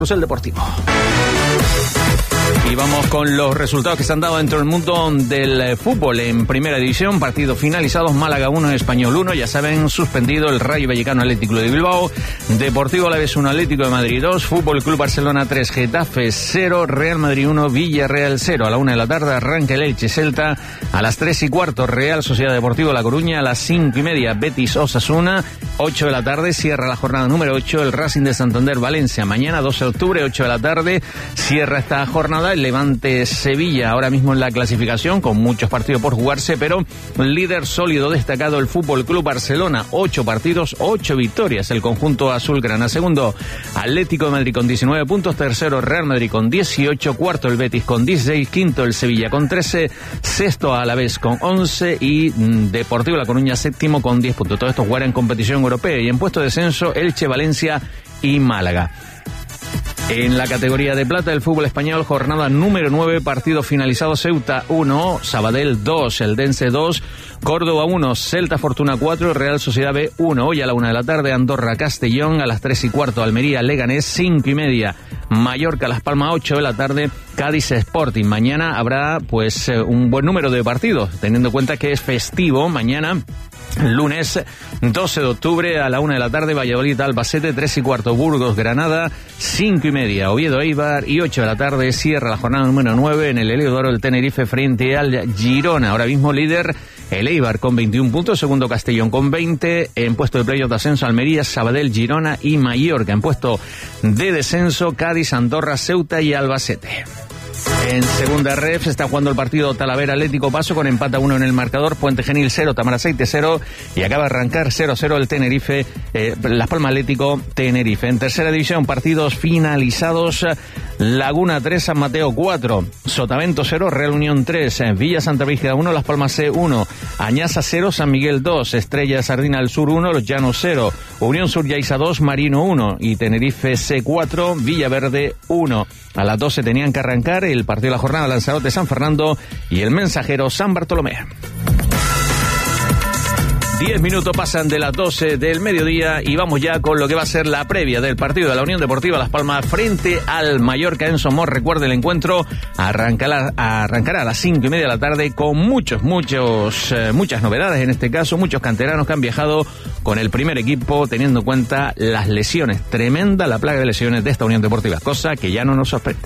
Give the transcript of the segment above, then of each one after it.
El Deportivo. Y vamos con los resultados que se han dado dentro del mundo del fútbol. En primera división, partidos finalizados: Málaga 1, Español 1. Ya saben, suspendido el Rayo Vallecano Atlético de Bilbao, Deportivo Alavés 1, Atlético de Madrid 2, Fútbol Club Barcelona 3, Getafe 0, Real Madrid 1, Villarreal 0. A la 1 de la tarde arranca el Elche Celta. A las 3:15, Real Sociedad Deportiva La Coruña. A las 5:30, Betis Osasuna. 8 de la tarde cierra la jornada número 8, el Racing de Santander Valencia. Mañana 12 de octubre, 8 de la tarde, cierra esta jornada el Levante Sevilla, ahora mismo en la clasificación, con muchos partidos por jugarse, pero líder sólido destacado el Fútbol Club Barcelona, 8 partidos, 8 victorias, el conjunto azulgrana. Segundo, Atlético de Madrid con 19 puntos, tercero Real Madrid con 18, cuarto el Betis con 16, quinto el Sevilla con 13, sexto Alavés con 11 y Deportivo La Coruña séptimo con 10 puntos. Todo esto jugará en competición europea. Y en puesto de descenso, Elche, Valencia y Málaga. En la categoría de plata del fútbol español, jornada número 9, partido finalizado: Ceuta 1, Sabadell 2, Eldense 2, Córdoba 1, Celta Fortuna 4, Real Sociedad B 1. Hoy a la 1 de la tarde, Andorra Castellón. A las 3:15, Almería Leganés. 5:30, Mallorca Las Palmas. 8 de la tarde, Cádiz Sporting. Mañana habrá pues un buen número de partidos, teniendo en cuenta que es festivo mañana. Lunes 12 de octubre a la 1 de la tarde, Valladolid Albacete. 3:15, Burgos Granada. 5:30, Oviedo Eibar. Y 8 de la tarde cierra la jornada número 9 en el Heliodoro el Tenerife frente al Girona. Ahora mismo líder el Eibar con 21 puntos, segundo Castellón con 20, en puesto de playoff de ascenso Almería, Sabadell, Girona y Mallorca. En puesto de descenso Cádiz, Andorra, Ceuta y Albacete. En segunda ref se está jugando el partido Talavera Atlético Paso con empate a 1 en el marcador, Puente Genil 0, Tamaraceite 0 y acaba de arrancar 0-0 el Tenerife, Las Palmas Atlético Tenerife. En tercera división, partidos finalizados: Laguna 3, San Mateo 4, Sotavento 0, Real Unión 3, Villa Santa Brígida 1, Las Palmas C 1, Añasa 0, San Miguel 2, Estrella Sardina del Sur 1, Los Llanos 0, Unión Sur Yaiza 2, Marino 1 y Tenerife C 4, Villaverde 1. A las 12 tenían que arrancar el partido de la jornada: Lanzarote San Fernando y el Mensajero San Bartolomé. 10 minutos pasan de las 12 del mediodía y vamos ya con lo que va a ser la previa del partido de la Unión Deportiva Las Palmas frente al Mallorca en Somos. Recuerde, el encuentro arrancará a las 5:30 de la tarde con muchas novedades, en este caso muchos canteranos que han viajado con el primer equipo, teniendo en cuenta las lesiones, tremenda la plaga de lesiones de esta Unión Deportiva, cosa que ya no nos sorprende.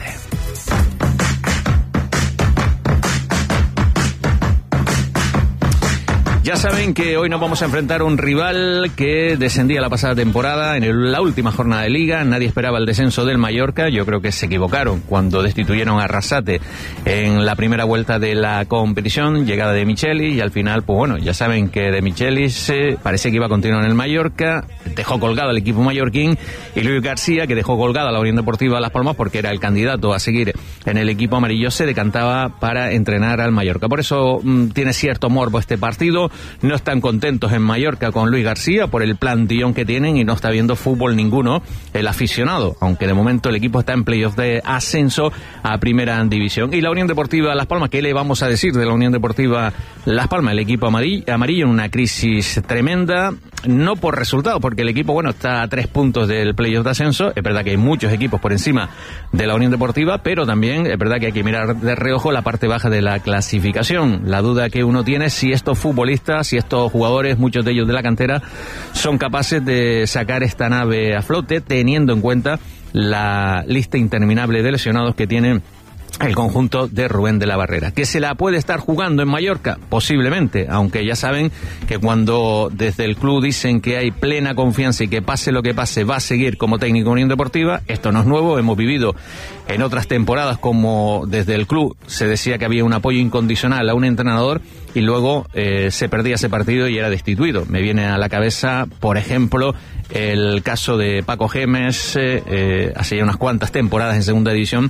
Ya saben que hoy nos vamos a enfrentar a un rival que descendía la pasada temporada en la última jornada de Liga. Nadie esperaba el descenso del Mallorca. Yo creo que se equivocaron cuando destituyeron a Arrasate en la primera vuelta de la competición, llegada de Michelis, y al final, pues bueno, ya saben que de Michelis parece que iba a continuar en el Mallorca, dejó colgado al equipo mallorquín, y Luis García, que dejó colgada a la Unión Deportiva Las Palmas porque era el candidato a seguir en el equipo amarillo, se decantaba para entrenar al Mallorca. Por eso tiene cierto morbo este partido. No están contentos en Mallorca con Luis García por el plantillón que tienen y no está viendo fútbol ninguno el aficionado, aunque de momento el equipo está en playoff de ascenso a primera división. Y la Unión Deportiva Las Palmas, ¿qué le vamos a decir de la Unión Deportiva Las Palmas? El equipo amarillo en una crisis tremenda, no por resultado, porque el equipo, bueno, está a 3 puntos del playoff de ascenso. Es verdad que hay muchos equipos por encima de la Unión Deportiva, pero también es verdad que hay que mirar de reojo la parte baja de la clasificación. La duda que uno tiene es si estos futbolistas, si estos jugadores, muchos de ellos de la cantera, son capaces de sacar esta nave a flote, teniendo en cuenta la lista interminable de lesionados que tienen el conjunto de Rubén de la Barrera. ¿Que se la puede estar jugando en Mallorca? Posiblemente, aunque ya saben que cuando desde el club dicen que hay plena confianza y que pase lo que pase va a seguir como técnico Unión Deportiva, esto no es nuevo, hemos vivido en otras temporadas como desde el club se decía que había un apoyo incondicional a un entrenador y luego se perdía ese partido y era destituido. Me viene a la cabeza, por ejemplo, el caso de Paco Gémez hace ya unas cuantas temporadas en segunda división,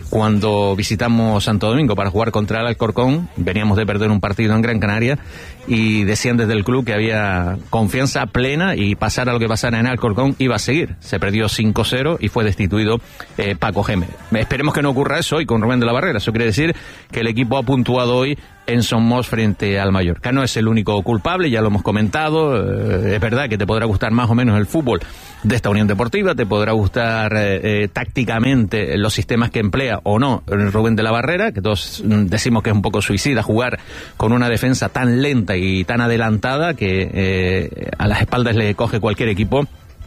cuando visitamos Santo Domingo para jugar contra el Alcorcón. Veníamos de perder un partido en Gran Canaria y decían desde el club que había confianza plena y pasara lo que pasara en Alcorcón iba a seguir. Se perdió 5-0 y fue destituido Paco Gémez. Esperemos que no ocurra eso hoy con Rubén de la Barrera. Eso quiere decir que el equipo ha puntuado hoy en Somos frente al Mallorca. No es el único culpable, ya lo hemos comentado. Es verdad que te podrá gustar más o menos el fútbol de esta Unión Deportiva, te podrá gustar tácticamente los sistemas que emplea o no Rubén de la Barrera, que todos decimos que es un poco suicida jugar con una defensa tan lenta y tan adelantada que a las espaldas le coge cualquier equipo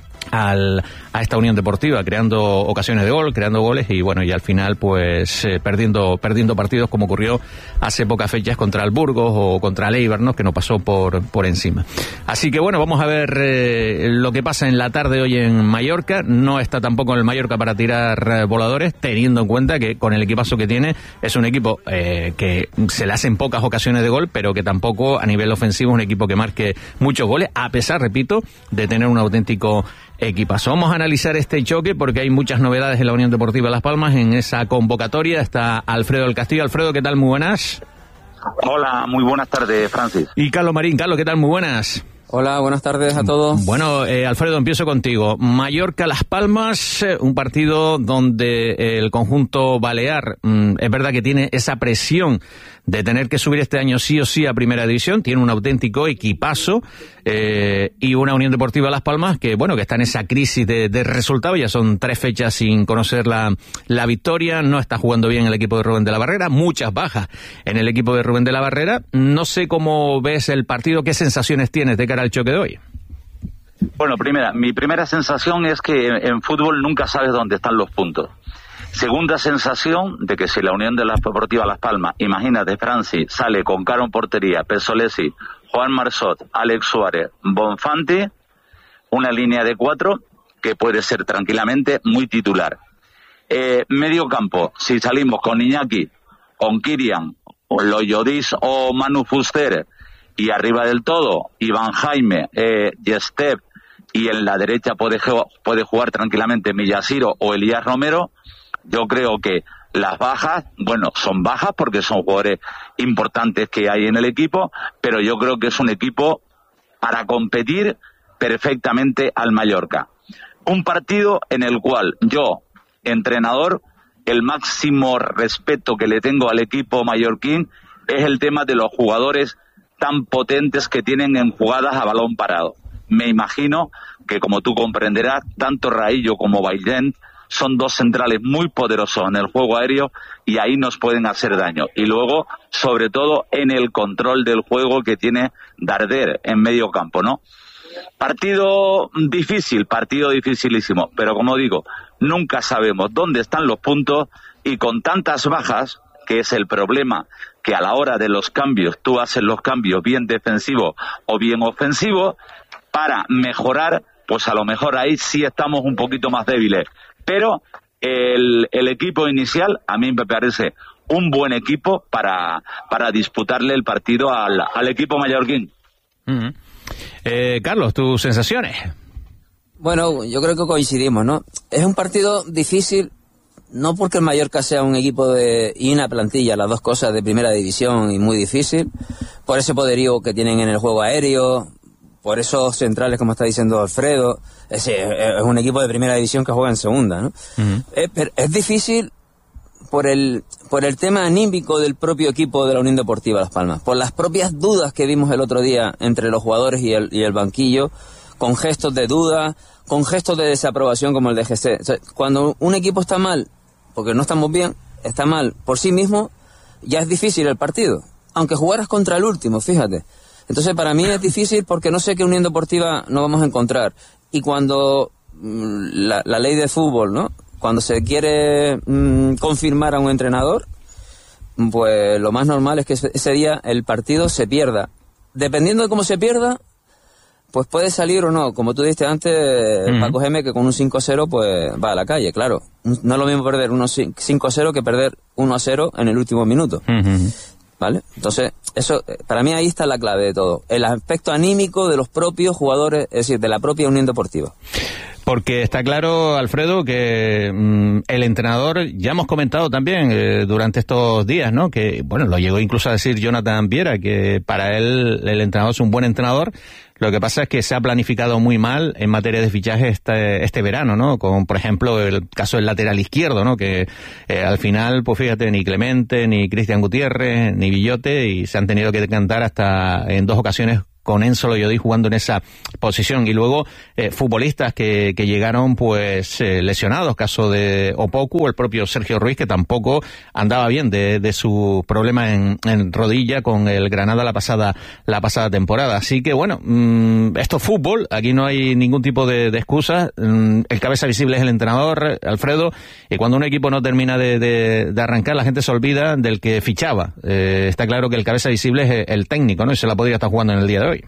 a esta Unión Deportiva, creando ocasiones de gol, creando goles y bueno, y al final pues perdiendo partidos como ocurrió hace pocas fechas contra el Burgos o contra el Eibar, ¿no? Que no pasó por encima. Así que bueno, vamos a ver lo que pasa en la tarde hoy en Mallorca. No está tampoco el Mallorca para tirar voladores, teniendo en cuenta que con el equipazo que tiene es un equipo que se le hacen pocas ocasiones de gol, pero que tampoco a nivel ofensivo es un equipo que marque muchos goles, a pesar, repito, de tener un auténtico equipazo. Vamos a analizar este choque porque hay muchas novedades en la Unión Deportiva Las Palmas. En esa convocatoria está Alfredo del Castillo. Alfredo, ¿qué tal? Muy buenas. Hola, muy buenas tardes, Francis. Y Carlos Marín. Carlos, ¿qué tal? Muy buenas. Hola, buenas tardes a todos. Bueno, Alfredo, empiezo contigo. Mallorca-Las Palmas, un partido donde el conjunto balear es verdad que tiene esa presión de tener que subir este año sí o sí a Primera División, tiene un auténtico equipazo y una Unión Deportiva Las Palmas que, bueno, que está en esa crisis de resultados, ya son 3 fechas sin conocer la victoria, no está jugando bien el equipo de Rubén de la Barrera, muchas bajas en el equipo de Rubén de la Barrera. No sé cómo ves el partido, qué sensaciones tienes de cara al choque de hoy. Bueno, mi primera sensación es que en fútbol nunca sabes dónde están los puntos. Segunda sensación de que si la Unión Deportiva Las Palmas, imagínate, Francis, sale con Caro en portería, Pesolesi, Juan Marsot, Alex Suárez, Bonfanti, una línea de 4 que puede ser tranquilamente muy titular. Medio campo, si salimos con Iñaki, con Kirian, o Loyodis o Manu Fuster, y arriba del todo, Iván Jaime, Yestep, y en la derecha puede jugar tranquilamente Millasiro o Elías Romero. Yo creo que las bajas, bueno, son bajas porque son jugadores importantes que hay en el equipo, pero yo creo que es un equipo para competir perfectamente al Mallorca. Un partido en el cual yo, entrenador, el máximo respeto que le tengo al equipo mallorquín es el tema de los jugadores tan potentes que tienen en jugadas a balón parado. Me imagino que, como tú comprenderás, tanto Raillo como Bailén son dos centrales muy poderosos en el juego aéreo y ahí nos pueden hacer daño. Y luego, sobre todo, en el control del juego que tiene Darder en medio campo, ¿no? Partido difícil, partido dificilísimo, pero como digo, nunca sabemos dónde están los puntos y con tantas bajas, que es el problema, que a la hora de los cambios, tú haces los cambios bien defensivos o bien ofensivos, para mejorar, pues a lo mejor ahí sí estamos un poquito más débiles. Pero el equipo inicial a mí me parece un buen equipo para disputarle el partido al equipo mallorquín. Uh-huh. Carlos, ¿tus sensaciones? Bueno, yo creo que coincidimos, ¿no? Es un partido difícil, no porque el Mallorca sea un equipo y una plantilla, las dos cosas de primera división y muy difícil, por ese poderío que tienen en el juego aéreo, por esos centrales, como está diciendo Alfredo. Es un equipo de primera división que juega en segunda, ¿no? Uh-huh. Es difícil por el tema anímico del propio equipo de la Unión Deportiva Las Palmas, por las propias dudas que vimos el otro día entre los jugadores y el banquillo, con gestos de duda, con gestos de desaprobación como el de GC. O sea, cuando un equipo está mal, porque no estamos bien, está mal por sí mismo, ya es difícil el partido, aunque jugaras contra el último, fíjate. Entonces para mí es difícil porque no sé qué Unión Deportiva nos vamos a encontrar. Y cuando la ley de fútbol, ¿no? Cuando se quiere confirmar a un entrenador, pues lo más normal es que ese día el partido se pierda. Dependiendo de cómo se pierda, pues puede salir o no. Como tú dijiste antes, Paco Gémez, que con un 5-0 pues va a la calle, claro. No es lo mismo perder 5-0 que perder 1-0 en el último minuto. ¿Vale? Entonces, eso, para mí ahí está la clave de todo. El aspecto anímico de los propios jugadores, es decir, de la propia Unión Deportiva. Porque está claro, Alfredo, que el entrenador, ya hemos comentado también durante estos días, ¿no? Que, bueno, lo llegó incluso a decir Jonathan Viera, que para él el entrenador es un buen entrenador. Lo que pasa es que se ha planificado muy mal en materia de fichaje este verano, ¿no? Con, por ejemplo, el caso del lateral izquierdo, ¿no? Que al final, pues fíjate, ni Clemente, ni Cristian Gutiérrez, ni Villote, y se han tenido que decantar hasta en 2 ocasiones con Enzo Loyodí jugando en esa posición. Y luego futbolistas que llegaron pues lesionados, caso de Opoku, el propio Sergio Ruiz, que tampoco andaba bien de su problema en rodilla con el Granada la pasada temporada. Así que bueno, esto es fútbol, aquí no hay ningún tipo de excusa. El cabeza visible es el entrenador, Alfredo, y cuando un equipo no termina de arrancar, la gente se olvida del que fichaba. Está claro que el cabeza visible es el técnico, ¿no? Y se la podría estar jugando en el día de hoy.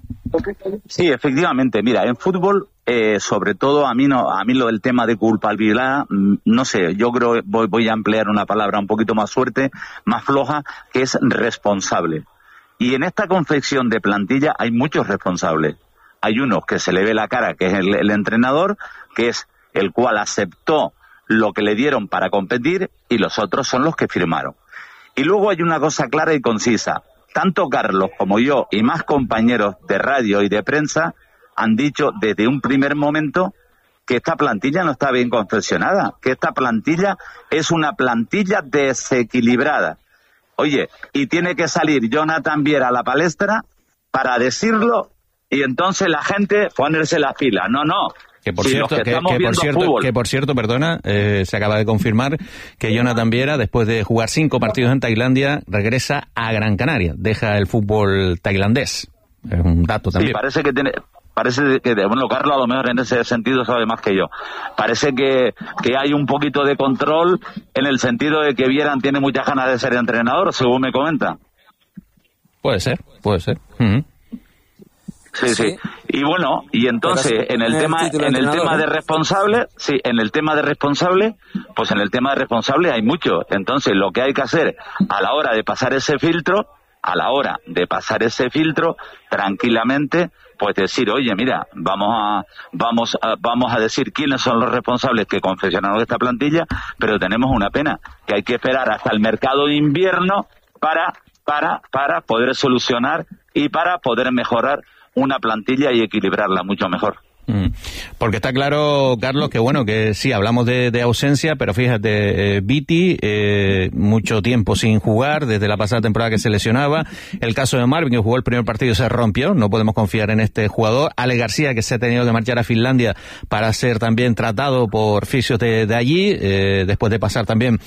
Sí, efectivamente. Mira, en fútbol, sobre todo a mí lo del tema de culpabilidad, no sé, yo creo voy a emplear una palabra un poquito más fuerte, más floja, que es responsable. Y en esta confección de plantilla hay muchos responsables. Hay uno que se le ve la cara, que es el entrenador, que es el cual aceptó lo que le dieron para competir, y los otros son los que firmaron. Y luego hay una cosa clara y concisa. Tanto Carlos como yo y más compañeros de radio y de prensa han dicho desde un primer momento que esta plantilla no está bien confeccionada, que esta plantilla es una plantilla desequilibrada. Oye, y tiene que salir Jonathan Viera a la palestra para decirlo y entonces la gente ponerse las pilas. No. Que por cierto, perdona, se acaba de confirmar que Jonathan Viera, después de jugar 5 partidos en Tailandia, regresa a Gran Canaria, deja el fútbol tailandés. Es un dato también. Sí, parece que bueno, Carlos a lo mejor en ese sentido sabe más que yo. Parece que hay un poquito de control en el sentido de que Viera tiene muchas ganas de ser entrenador, según me comenta. Puede ser. Sí. Y bueno, y entonces en el tema de responsable, pues en el tema de responsable hay mucho. Entonces lo que hay que hacer a la hora de pasar ese filtro, tranquilamente, pues decir, oye, mira, vamos a decir quiénes son los responsables que confeccionaron esta plantilla, pero tenemos una pena, que hay que esperar hasta el mercado de invierno para poder solucionar y para poder mejorar una plantilla y equilibrarla mucho mejor. Porque está claro, Carlos, que bueno, que sí, hablamos de ausencia, pero fíjate, Viti, mucho tiempo sin jugar, desde la pasada temporada que se lesionaba. El caso de Marvin, que jugó el primer partido y se rompió, no podemos confiar en este jugador. Ale García, que se ha tenido que marchar a Finlandia para ser también tratado por fisios de allí, después de pasar también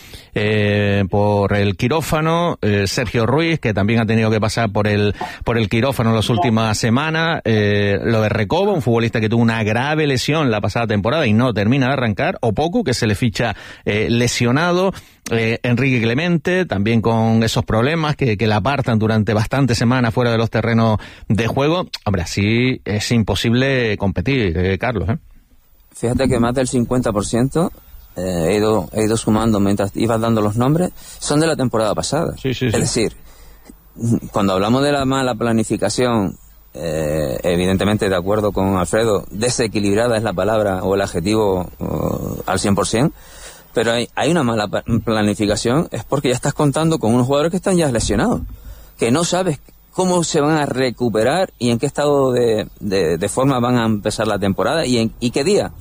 por el quirófano. Sergio Ruiz, que también ha tenido que pasar por el quirófano en las últimas semanas. Lo de Recoba, un futbolista que tuvo una grave lesión la pasada temporada y no termina de arrancar. Opoku, que se le ficha lesionado. Enrique Clemente, también con esos problemas que le apartan durante bastantes semanas fuera de los terrenos de juego. Hombre, así es imposible competir, Carlos. Fíjate que más del 50%, he ido sumando mientras ibas dando los nombres, son de la temporada pasada. Sí. Es decir, cuando hablamos de la mala planificación, evidentemente de acuerdo con Alfredo, desequilibrada es la palabra o el adjetivo al 100%, pero hay una mala planificación, es porque ya estás contando con unos jugadores que están ya lesionados, que no sabes cómo se van a recuperar y en qué estado de forma van a empezar la temporada y qué día.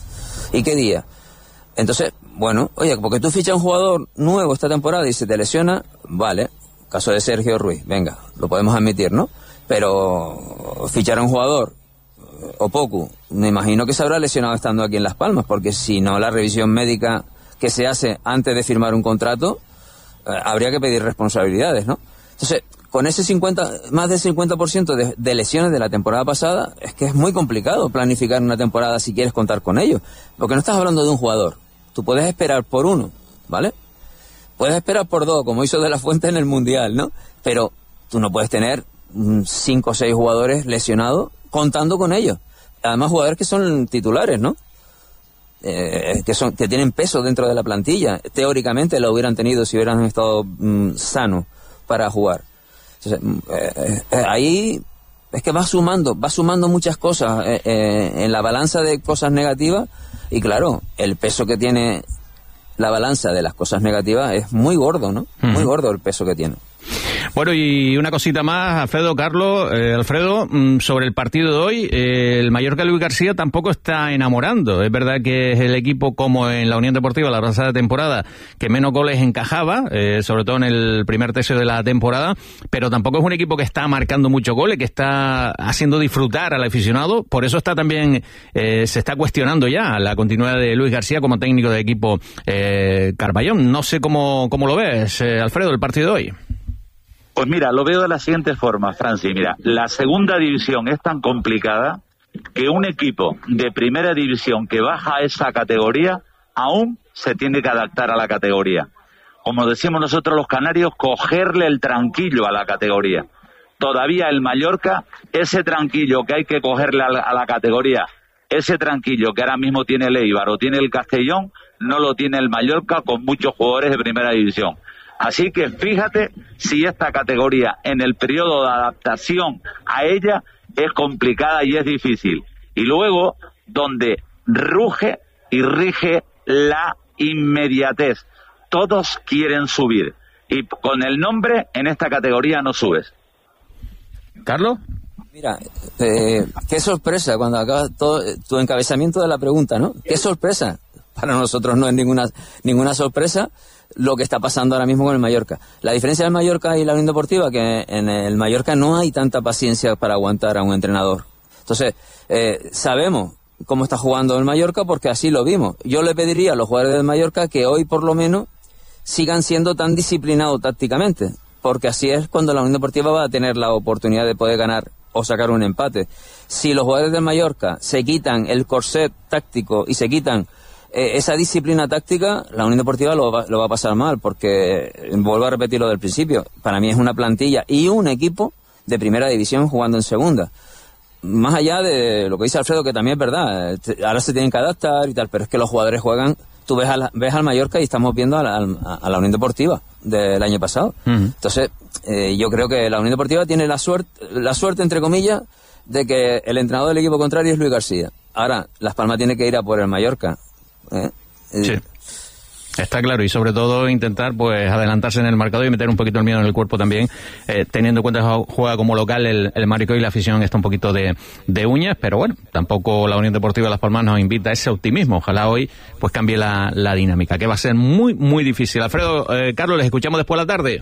Entonces, bueno, oye, porque tú fichas un jugador nuevo esta temporada y se te lesiona, vale, caso de Sergio Ruiz, venga, lo podemos admitir, ¿no? Pero fichar a un jugador, Opoku, me imagino que se habrá lesionado estando aquí en Las Palmas, porque si no, la revisión médica que se hace antes de firmar un contrato, habría que pedir responsabilidades, ¿no? Entonces, con ese más del 50% de lesiones de la temporada pasada, es que es muy complicado planificar una temporada si quieres contar con ellos, porque no estás hablando de un jugador, tú puedes esperar por uno, ¿vale? Puedes esperar por dos, como hizo De La Fuente en el Mundial, ¿no? Pero tú no puedes tener 5 o 6 jugadores lesionados contando con ellos. Además, jugadores que son titulares, ¿no? Que tienen peso dentro de la plantilla. Teóricamente lo hubieran tenido si hubieran estado sanos para jugar. Entonces, ahí es que va sumando muchas cosas en la balanza de cosas negativas. Y claro, el peso que tiene la balanza de las cosas negativas es muy gordo, ¿no? Muy gordo el peso que tiene. Bueno, y una cosita más, Alfredo, Carlos, Alfredo, sobre el partido de hoy, el Mallorca Luis García tampoco está enamorando. Es verdad que es el equipo, como en la Unión Deportiva la pasada temporada, que menos goles encajaba, sobre todo en el primer tercio de la temporada, pero tampoco es un equipo que está marcando muchos goles, que está haciendo disfrutar al aficionado. Por eso está también, se está cuestionando ya la continuidad de Luis García como técnico de equipo Carballón. No sé cómo lo ves, Alfredo, el partido de hoy. Pues mira, lo veo de la siguiente forma, Francis. Mira, la segunda división es tan complicada que un equipo de primera división que baja a esa categoría aún se tiene que adaptar a la categoría. Como decimos nosotros los canarios, cogerle el tranquillo a la categoría. Todavía el Mallorca, ese tranquillo que hay que cogerle a la categoría, ese tranquillo que ahora mismo tiene el Eibar o tiene el Castellón, no lo tiene el Mallorca con muchos jugadores de primera división. Así que fíjate si esta categoría en el periodo de adaptación a ella es complicada y es difícil. Y luego, donde ruge y rige la inmediatez. Todos quieren subir. Y con el nombre, en esta categoría no subes. ¿Carlos? Mira, qué sorpresa cuando acaba todo tu encabezamiento de la pregunta, ¿no? Qué sorpresa. Para nosotros no es ninguna sorpresa lo que está pasando ahora mismo con el Mallorca. La diferencia del Mallorca y la Unión Deportiva, que en el Mallorca no hay tanta paciencia para aguantar a un entrenador. Entonces, sabemos cómo está jugando el Mallorca porque así lo vimos. Yo le pediría a los jugadores del Mallorca que hoy por lo menos sigan siendo tan disciplinados tácticamente, porque así es cuando la Unión Deportiva va a tener la oportunidad de poder ganar o sacar un empate. Si los jugadores del Mallorca se quitan el corset táctico y se quitan esa disciplina táctica, la Unión Deportiva lo va a pasar mal, porque vuelvo a repetir lo del principio, para mí es una plantilla y un equipo de primera división jugando en segunda. Más allá de lo que dice Alfredo, que también es verdad, ahora se tienen que adaptar y tal, pero es que los jugadores juegan, tú ves al Mallorca y estamos viendo a la Unión Deportiva del año pasado. Entonces, yo creo que la Unión Deportiva tiene la suerte entre comillas, de que el entrenador del equipo contrario es Luis García. Ahora, Las Palmas tiene que ir a por el Mallorca. Sí, está claro, y sobre todo intentar pues adelantarse en el marcador y meter un poquito el miedo en el cuerpo también, teniendo en cuenta que juega como local el Maricó y la afición está un poquito de uñas, pero bueno, tampoco la Unión Deportiva Las Palmas nos invita a ese optimismo. Ojalá hoy pues cambie la dinámica, que va a ser muy, muy difícil. Alfredo, Carlos, les escuchamos después de la tarde.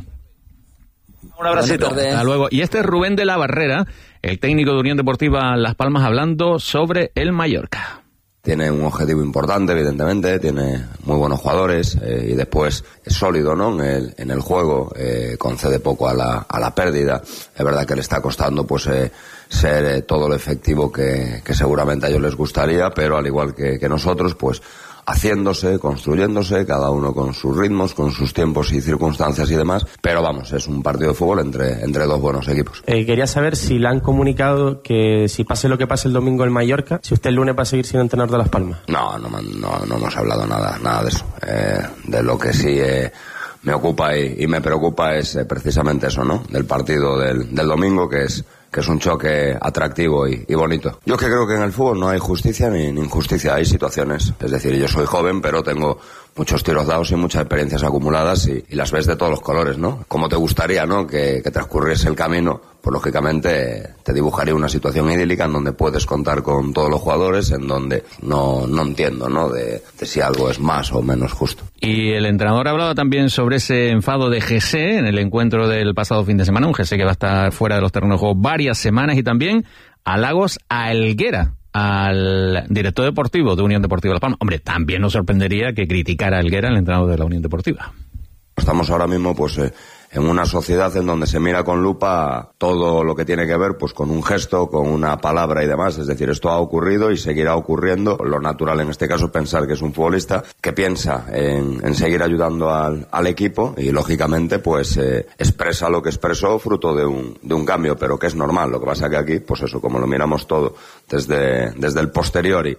Un abracito. Hasta luego. Y este es Rubén de la Barrera, el técnico de Unión Deportiva Las Palmas, hablando sobre el Mallorca. Tiene un objetivo importante, evidentemente, tiene muy buenos jugadores y después es sólido, ¿no? En el juego, concede poco a la pérdida. Es verdad que le está costando pues ser todo lo efectivo que seguramente a ellos les gustaría, pero al igual que nosotros, pues haciéndose, construyéndose, cada uno con sus ritmos, con sus tiempos y circunstancias y demás, pero vamos, es un partido de fútbol entre dos buenos equipos. Quería saber si le han comunicado que si pase lo que pase el domingo en Mallorca, si usted el lunes va a seguir siendo entrenador de Las Palmas. No hemos hablado nada de eso. De lo que sí me ocupa y me preocupa es precisamente eso, ¿no? Del partido del domingo, que es un choque atractivo y bonito. Yo que creo que en el fútbol no hay justicia ni injusticia, hay situaciones. Es decir, yo soy joven, pero tengo muchos tiros dados y muchas experiencias acumuladas y las ves de todos los colores, ¿no? Como te gustaría, ¿no? Que transcurriese el camino, pues lógicamente te dibujaría una situación idílica en donde puedes contar con todos los jugadores, en donde no entiendo, ¿no? De si algo es más o menos justo. Y el entrenador hablaba también sobre ese enfado de Jesse en el encuentro del pasado fin de semana, un Jesse que va a estar fuera de los terrenos de juego varias semanas, y también halagos a Helguera, al director deportivo de Unión Deportiva Las Palmas. Hombre, también nos sorprendería que criticara a Helguera, el entrenador de la Unión Deportiva. Estamos ahora mismo pues en una sociedad en donde se mira con lupa todo lo que tiene que ver pues con un gesto, con una palabra y demás. Es decir, esto ha ocurrido y seguirá ocurriendo. Lo natural en este caso es pensar que es un futbolista que piensa en seguir ayudando al equipo y lógicamente pues expresa lo que expresó fruto de un cambio, pero que es normal. Lo que pasa que aquí, pues eso, como lo miramos todo desde el posteriori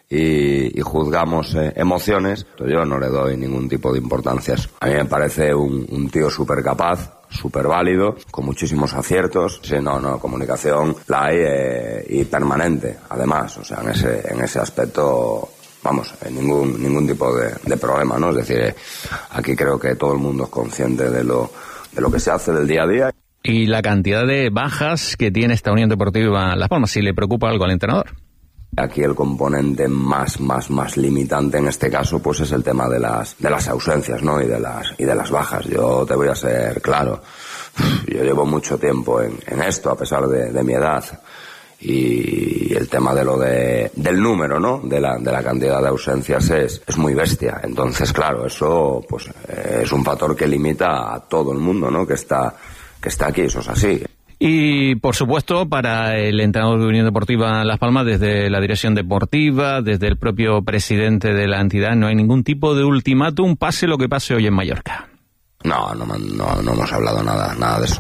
y juzgamos emociones, pues yo no le doy ningún tipo de importancias. A mí me parece un tío súper capaz, súper válido, con muchísimos aciertos. Sí, comunicación la hay y permanente, además. O sea, en ese aspecto, vamos, ningún tipo de problema, ¿no? Es decir, aquí creo que todo el mundo es consciente de lo que se hace del día a día. Y la cantidad de bajas que tiene esta Unión Deportiva Las Palmas, si le preocupa algo al entrenador. Aquí el componente más limitante en este caso pues es el tema de las ausencias, ¿no? y de las bajas. Yo te voy a ser claro, yo llevo mucho tiempo en esto a pesar de mi edad, y el tema del número, ¿no? de la cantidad de ausencias es muy bestia. Entonces, claro, eso pues es un factor que limita a todo el mundo, ¿no? que está aquí, eso es así. Y, por supuesto, para el entrenador de Unión Deportiva Las Palmas, desde la dirección deportiva, desde el propio presidente de la entidad, no hay ningún tipo de ultimátum, pase lo que pase hoy en Mallorca. No hemos hablado nada de eso.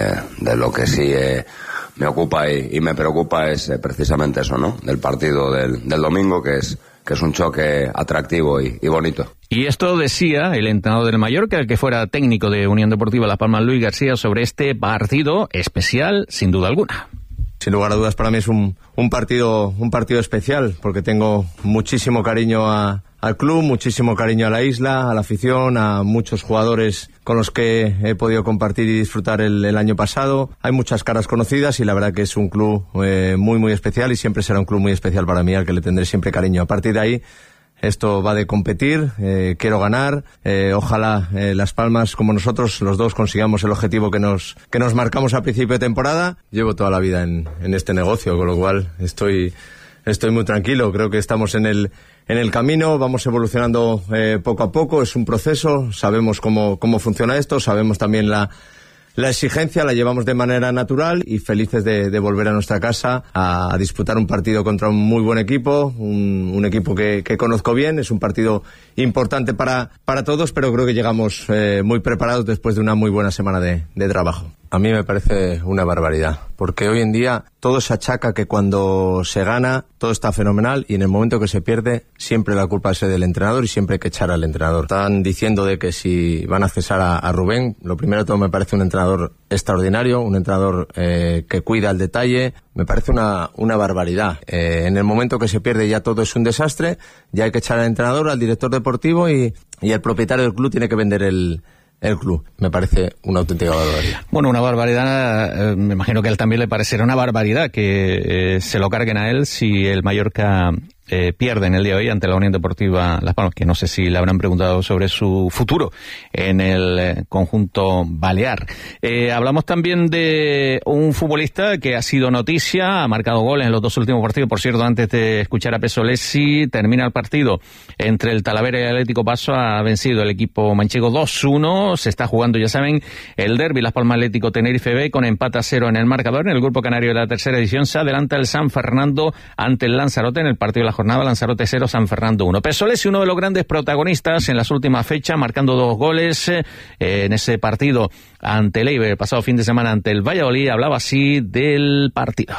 De lo que sí me ocupa y me preocupa es precisamente eso, ¿no? Del partido del domingo, que es un choque atractivo y bonito. Y esto decía el entrenador del Mallorca, el que fuera técnico de Unión Deportiva Las Palmas, Luis García, sobre este partido especial, sin duda alguna. Sin lugar a dudas, para mí es un partido especial, porque tengo muchísimo cariño al club, muchísimo cariño a la isla, a la afición, a muchos jugadores con los que he podido compartir y disfrutar el año pasado. Hay muchas caras conocidas y la verdad que es un club muy especial, y siempre será un club muy especial para mí, al que le tendré siempre cariño. A partir de ahí, esto va de competir, quiero ganar, ojalá Las Palmas, como nosotros, los dos consigamos el objetivo que nos marcamos a principio de temporada. Llevo toda la vida en este negocio, con lo cual estoy muy tranquilo. Creo que estamos en el camino, vamos evolucionando poco a poco, es un proceso, sabemos cómo funciona esto, sabemos también la exigencia, la llevamos de manera natural y felices de volver a nuestra casa a disputar un partido contra un muy buen equipo, un equipo que conozco bien. Es un partido importante para todos, pero creo que llegamos muy preparados después de una muy buena semana de trabajo. A mí me parece una barbaridad, porque hoy en día todo se achaca que cuando se gana todo está fenomenal, y en el momento que se pierde siempre la culpa es del entrenador y siempre hay que echar al entrenador. Están diciendo de que si van a cesar a Rubén, lo primero de todo me parece un entrenador extraordinario, un entrenador que cuida el detalle. Me parece una barbaridad. En el momento que se pierde ya todo es un desastre, ya hay que echar al entrenador, al director deportivo, y el propietario del club tiene que vender el club. Me parece una auténtica barbaridad. Bueno, una barbaridad, me imagino que a él también le parecerá una barbaridad que se lo carguen a él si el Mallorca pierde en el día de hoy ante la Unión Deportiva Las Palmas, que no sé si le habrán preguntado sobre su futuro en el conjunto balear. Hablamos también de un futbolista que ha sido noticia, ha marcado goles en los dos últimos partidos. Por cierto, antes de escuchar a Pesolesi, termina el partido entre el Talavera y el Atlético Paso, ha vencido el equipo manchego 2-1, se está jugando, ya saben, el derbi Las Palmas Atlético Tenerife B, con empate a 0 en el marcador. En el grupo canario de la tercera edición se adelanta el San Fernando ante el Lanzarote en el partido de la jornada. Lanzarote 0, San Fernando 1. Pesolesi, uno de los grandes protagonistas en las últimas fechas, marcando 2 goles en ese partido ante el Eibar el pasado fin de semana ante el Valladolid. Hablaba así del partido.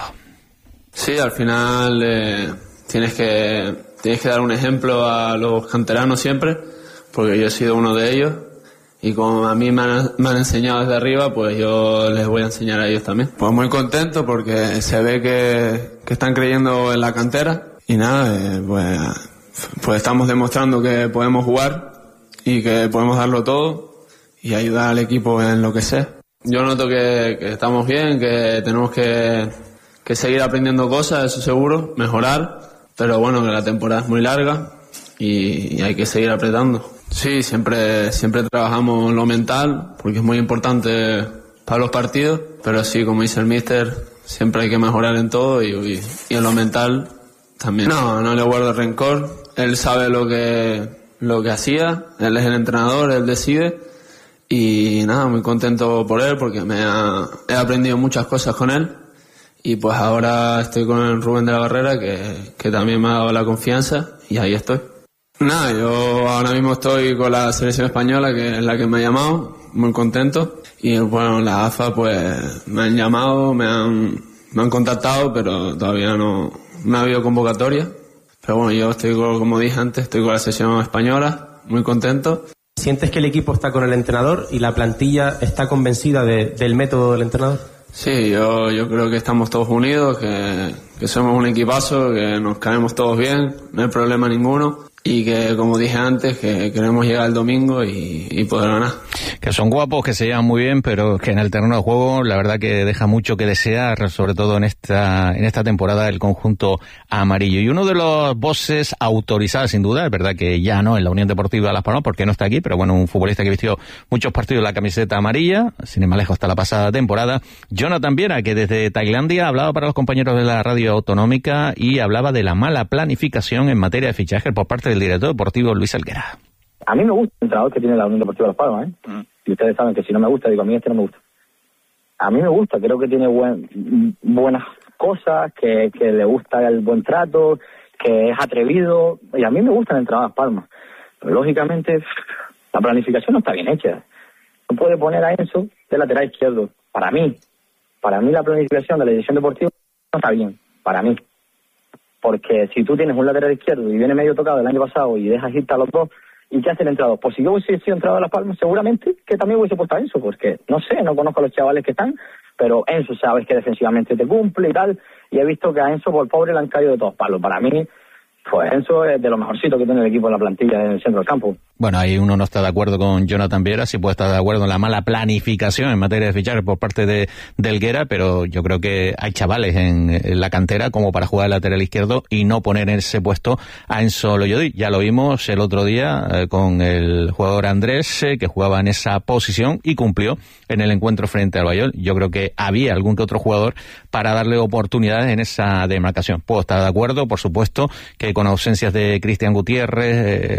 Sí, al final tienes que dar un ejemplo a los canteranos siempre, porque yo he sido uno de ellos, y como a mí me han enseñado desde arriba, pues yo les voy a enseñar a ellos también. Pues muy contento porque se ve que están creyendo en la cantera. Y nada, pues estamos demostrando que podemos jugar y que podemos darlo todo y ayudar al equipo en lo que sea. Yo noto que estamos bien, que tenemos que seguir aprendiendo cosas, eso seguro, mejorar, pero bueno, que la temporada es muy larga y hay que seguir apretando. Sí, siempre trabajamos lo mental, porque es muy importante para los partidos, pero sí, como dice el míster, siempre hay que mejorar en todo y en lo mental también. No le guardo rencor. Él sabe lo que hacía. Él es el entrenador, él decide. Y nada, muy contento por él porque he aprendido muchas cosas con él. Y pues ahora estoy con el Rubén de la Barrera, que también me ha dado la confianza, y ahí estoy. Nada, yo ahora mismo estoy con la selección española, que es la que me ha llamado, muy contento. Y bueno, la AFA pues me han llamado, me han contactado, pero todavía no ha habido convocatoria. Pero bueno, yo estoy, como dije antes, estoy con la selección española, muy contento. ¿Sientes que el equipo está con el entrenador y la plantilla está convencida del método del entrenador? Sí, yo creo que estamos todos unidos, que somos un equipazo, que nos caemos todos bien, no hay problema ninguno. Y que, como dije antes, que queremos llegar el domingo y poder ganar. Que son guapos, que se llevan muy bien, pero que en el terreno de juego la verdad que deja mucho que desear, sobre todo en esta temporada, el conjunto amarillo. Y uno de los voces autorizadas, sin duda, es verdad que ya no en la Unión Deportiva Las Palmas, porque no está aquí, pero bueno, un futbolista que vistió muchos partidos la camiseta amarilla, sin ir más lejos hasta la pasada temporada, Jonathan Viera, que desde Tailandia hablaba para los compañeros de la radio autonómica y hablaba de la mala planificación en materia de fichaje por parte del director deportivo Luis Helguera. A mí me gusta el entrenador que tiene la Unión Deportiva Las Palmas, Y ustedes saben que si no me gusta, digo, a mí no me gusta. A mí me gusta, creo que tiene buenas cosas, que le gusta el buen trato, que es atrevido, y a mí me gusta el entrenador de Las Palmas. Pero lógicamente, la planificación no está bien hecha. No puede poner a Enzo de lateral izquierdo. Para mí la planificación de la dirección deportiva no está bien, para mí. Porque si tú tienes un lateral izquierdo y viene medio tocado el año pasado y dejas irte a los dos, ¿y qué hace el entrenador? Pues si yo hubiese sido entrenador de Las Palmas, seguramente que también hubiese puesto a Enzo, porque no sé, no conozco a los chavales que están, pero Enzo sabes que defensivamente te cumple y tal, y he visto que a Enzo por pobre le han caído de todos palos. Para mí, pues Enzo es de lo mejorcito que tiene el equipo en la plantilla en el centro del campo. Bueno, ahí uno no está de acuerdo con Jonathan Viera, sí puede estar de acuerdo en la mala planificación en materia de fichajes por parte de Helguera, pero yo creo que hay chavales en la cantera como para jugar al lateral izquierdo y no poner en ese puesto a Enzo Loyodi. Ya lo vimos el otro día con el jugador Andrés, que jugaba en esa posición y cumplió en el encuentro frente al Bayón. Yo creo que había algún que otro jugador para darle oportunidades en esa demarcación. Puedo estar de acuerdo, por supuesto, que con ausencias de Cristian Gutiérrez,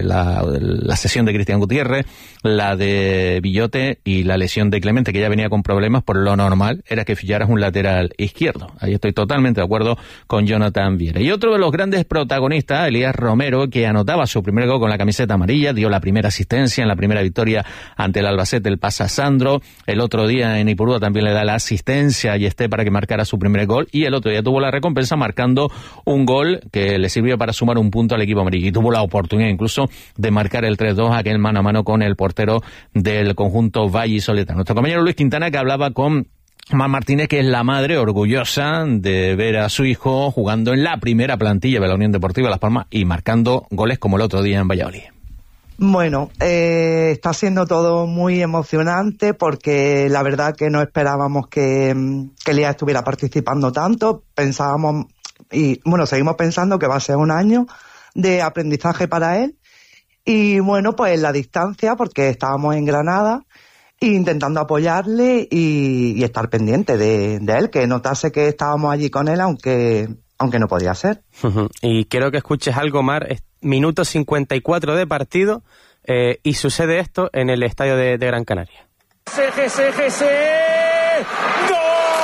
la sesión de Cristian Gutiérrez, la de Villote y la lesión de Clemente, que ya venía con problemas, por lo normal era que ficharas un lateral izquierdo. Ahí estoy totalmente de acuerdo con Jonathan Viera. Y otro de los grandes protagonistas, Elías Romero, que anotaba su primer gol con la camiseta amarilla, dio la primera asistencia en la primera victoria ante el Albacete, el pasa Sandro. El otro día en Ipurúa también le da la asistencia a Yesté para que marcara su primer gol, y el otro día tuvo la recompensa marcando un gol que le sirvió para sumar un punto al equipo amarillo, y tuvo la oportunidad incluso de marcar el 3-2, aquel mano a mano con el portero del conjunto vallisoletano. Nuestro compañero Luis Quintana, que hablaba con Mar Martínez, que es la madre orgullosa de ver a su hijo jugando en la primera plantilla de la Unión Deportiva Las Palmas y marcando goles como el otro día en Valladolid. Bueno, está siendo todo muy emocionante porque la verdad que no esperábamos que Elías estuviera participando tanto. Pensábamos, y bueno, seguimos pensando que va a ser un año de aprendizaje para él. Y bueno, pues la distancia, porque estábamos en Granada intentando apoyarle y estar pendiente de él, que notase que estábamos allí con él, aunque no podía ser. Y quiero que escuches algo, Mar. Minuto 54 de partido, y sucede esto en el estadio de Gran Canaria. ¡GC! ¡Gol!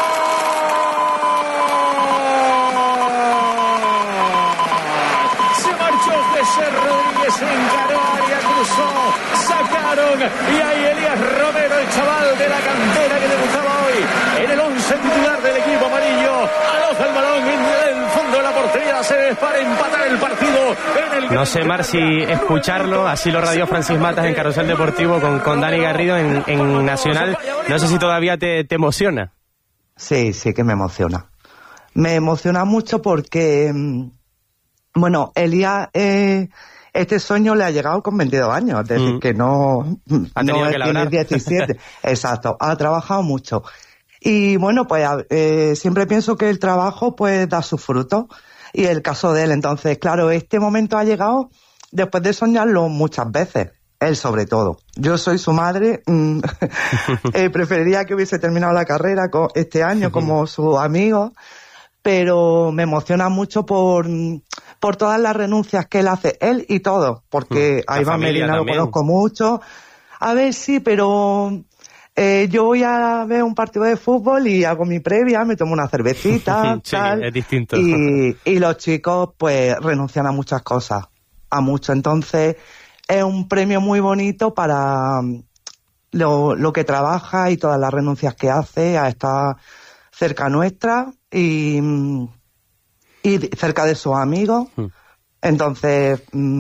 Se marchó José Rodríguez, encaró área, cruzó, sacaron, y ahí Elías Romero, el chaval de la cantera que debutaba hoy en el 11 titular del equipo amarillo, aloja el balón en el fondo de la portería para empatar el partido. No sé, Mar, si escucharlo, así lo radió Francis Matas en Carrusel Deportivo con Dani Garrido en Nacional. No sé si todavía te emociona. Sí que me emociona. Me emociona mucho porque, bueno, Elías, este sueño le ha llegado con 22 años, es decir, que no tiene 17. Exacto, ha trabajado mucho. Y bueno, pues siempre pienso que el trabajo pues da sus frutos. Y el caso de él, entonces, claro, este momento ha llegado después de soñarlo muchas veces, él sobre todo. Yo soy su madre, preferiría que hubiese terminado la carrera este año como su amigo, pero me emociona mucho por todas las renuncias que él hace, él y todo, porque a Iván Medina lo conozco mucho. A ver, sí, pero... yo voy a ver un partido de fútbol y hago mi previa, me tomo una cervecita, sí, tal, es distinto. Y los chicos pues renuncian a muchas cosas, a mucho. Entonces es un premio muy bonito para lo que trabaja y todas las renuncias que hace a estar cerca nuestra y cerca de sus amigos. Entonces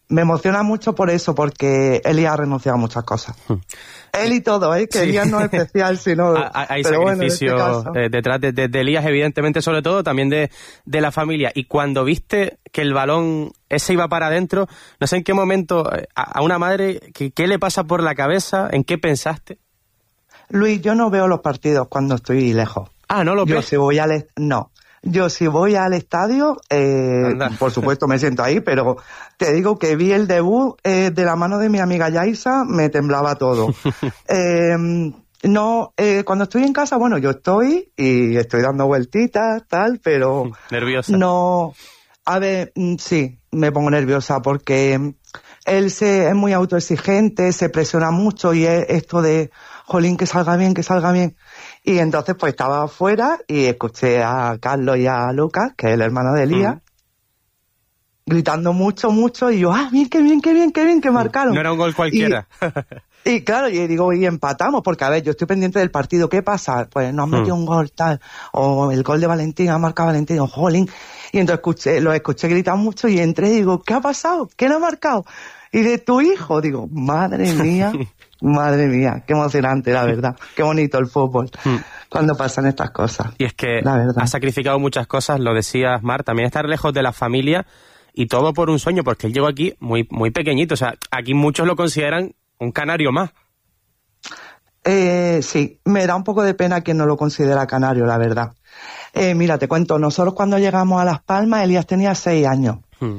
me emociona mucho por eso, porque Elías ha renunciado a muchas cosas. Él y todo, que sí. Elías no es especial, sino... Hay sacrificio detrás de Elías, evidentemente, sobre todo, también de la familia. Y cuando viste que el balón ese iba para adentro, no sé en qué momento, a una madre, ¿qué le pasa por la cabeza? ¿En qué pensaste? Luis, yo no veo los partidos cuando estoy lejos. Ah, ¿no lo ves? Yo si voy al estadio, por supuesto me siento ahí, pero te digo que vi el debut de la mano de mi amiga Yaisa, me temblaba todo. Cuando estoy en casa, bueno, yo estoy dando vueltitas, tal, pero... ¿Nerviosa? No, a ver, sí, me pongo nerviosa porque él es muy autoexigente, se presiona mucho y es esto de, jolín, que salga bien. Y entonces pues estaba afuera y escuché a Carlos y a Lucas, que es el hermano de Elías, gritando mucho, y yo, qué bien, que marcaron. No era un gol cualquiera. Y claro, y digo, y empatamos, porque a ver, yo estoy pendiente del partido, ¿qué pasa? Pues nos metió un gol, tal, o el gol de Valentín, ha marcado Valentín, o jolín. Y entonces los escuché gritar mucho y entré y digo, ¿qué ha pasado? ¿Quién ha marcado? Y de tu hijo, digo, madre mía, qué emocionante, la verdad. Qué bonito el fútbol cuando pasan estas cosas. Y es que has sacrificado muchas cosas, lo decías, Mar, también estar lejos de la familia y todo por un sueño, porque él llegó aquí muy, muy pequeñito. O sea, aquí muchos lo consideran un canario más. Sí, me da un poco de pena quien no lo considera canario, la verdad. Mira, te cuento, nosotros cuando llegamos a Las Palmas, Elías tenía 6 años.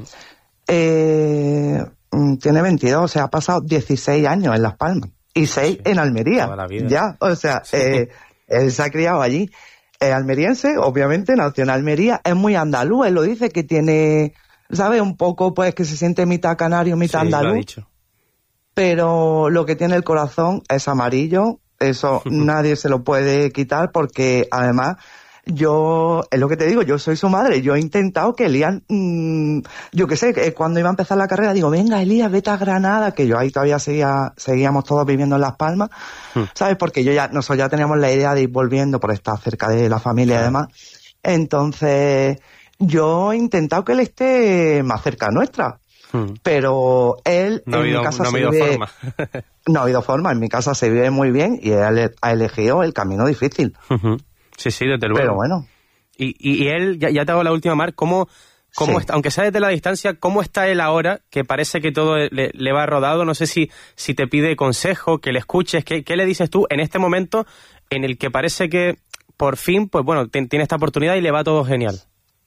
Tiene 22, o sea, ha pasado 16 años en Las Palmas y 6 en Almería. Toda la vida. Ya, o sea, él se ha criado allí. Es almeriense, obviamente, nació en Almería, es muy andaluz, él lo dice que tiene, ¿sabes? Un poco, pues, que se siente mitad canario, mitad andaluz. Lo ha dicho. Pero lo que tiene el corazón es amarillo, eso nadie se lo puede quitar porque, además, es lo que te digo, yo soy su madre, yo he intentado que Elías, yo qué sé, cuando iba a empezar la carrera digo, venga Elías, vete a Granada, que yo ahí todavía seguíamos todos viviendo en Las Palmas, ¿sabes? Porque nosotros ya teníamos la idea de ir volviendo por estar cerca de la familia y demás. Entonces, yo he intentado que él esté más cerca nuestra. Pero él en mi casa no ha habido forma, en mi casa se vive muy bien y él ha elegido el camino difícil. Sí, desde luego. Pero bueno. Y él, ya te hago la última, Mar, ¿cómo está, aunque sea desde la distancia, cómo está él ahora, que parece que todo le va rodado? No sé si te pide consejo, que le escuches, ¿qué le dices tú en este momento en el que parece que por fin, pues bueno, tiene esta oportunidad y le va todo genial?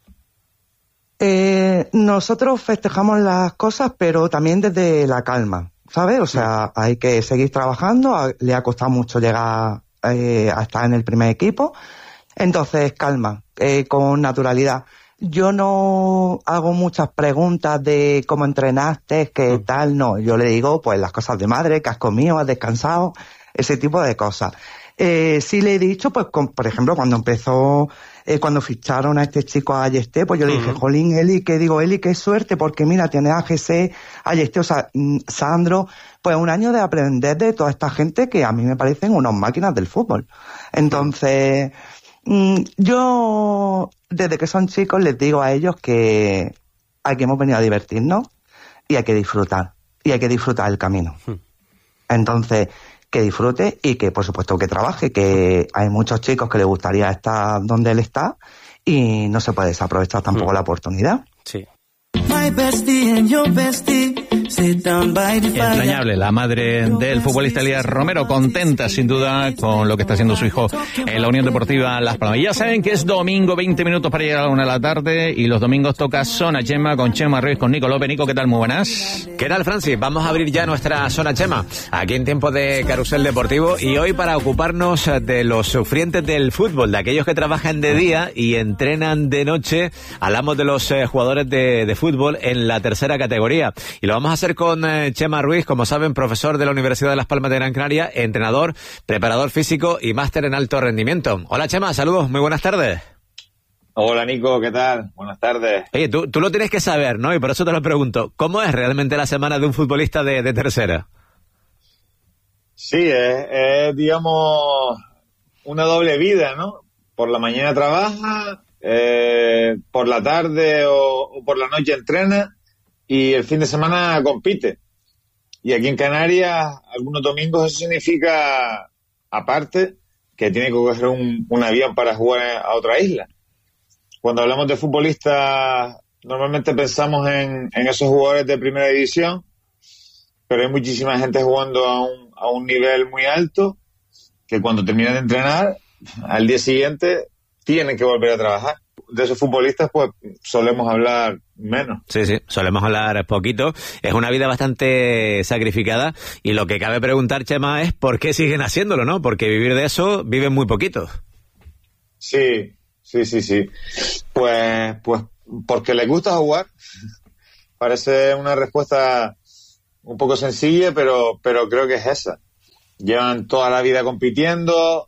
Nosotros festejamos las cosas, pero también desde la calma, ¿sabes? O sea, hay que seguir trabajando, le ha costado mucho llegar a estar en el primer equipo, entonces calma, con naturalidad. Yo no hago muchas preguntas de cómo entrenaste, qué tal, no, yo le digo pues las cosas de madre, que has comido, has descansado, ese tipo de cosas. Sí le he dicho, pues por ejemplo, cuando ficharon a este chico a Ayesté, pues yo le dije, jolín, Eli, qué suerte, porque mira, tienes a Jesse, Ayesté, o sea, Sandro, pues un año de aprender de toda esta gente que a mí me parecen unas máquinas del fútbol. Entonces, yo, desde que son chicos, les digo a ellos que aquí hemos venido a divertirnos y hay que disfrutar el camino. Entonces, que disfrute y que, por supuesto, que trabaje, que hay muchos chicos que les gustaría estar donde él está y no se puede desaprovechar tampoco la oportunidad. Sí. Entrañable, la madre del futbolista Elías Romero, contenta sin duda con lo que está haciendo su hijo en la Unión Deportiva Las Palmas. Y ya saben que es domingo, 20 minutos para llegar a la 1 de la tarde y los domingos toca Zona Chema con Chema Ruiz, con Nico López. Nico, ¿qué tal? Muy buenas. ¿Qué tal, Francis? Vamos a abrir ya nuestra Zona Chema, aquí en tiempo de Carrusel Deportivo, y hoy para ocuparnos de los sufrientes del fútbol, de aquellos que trabajan de día y entrenan de noche. Hablamos de los jugadores de fútbol en la tercera categoría. Y lo vamos a hacer con Chema Ruiz, como saben, profesor de la Universidad de Las Palmas de Gran Canaria, entrenador, preparador físico y máster en alto rendimiento. Hola, Chema, saludos, muy buenas tardes. Hola, Nico, ¿qué tal? Buenas tardes. Oye, tú lo tienes que saber, ¿no? Y por eso te lo pregunto, ¿cómo es realmente la semana de un futbolista de tercera? Sí, es, digamos, una doble vida, ¿no? Por la mañana trabaja, por la tarde o por la noche entrena, y el fin de semana compite. Y aquí en Canarias, algunos domingos, eso significa, aparte, que tiene que coger un avión para jugar a otra isla. Cuando hablamos de futbolistas, normalmente pensamos en esos jugadores de primera división, pero hay muchísima gente jugando a un nivel muy alto que cuando terminan de entrenar, al día siguiente tienen que volver a trabajar. De esos futbolistas, pues, solemos hablar menos. Sí, solemos hablar poquito. Es una vida bastante sacrificada y lo que cabe preguntar, Chema, es ¿por qué siguen haciéndolo, no? Porque vivir de eso viven muy poquitos. Sí. Pues porque les gusta jugar. Parece una respuesta un poco sencilla, pero creo que es esa. Llevan toda la vida compitiendo,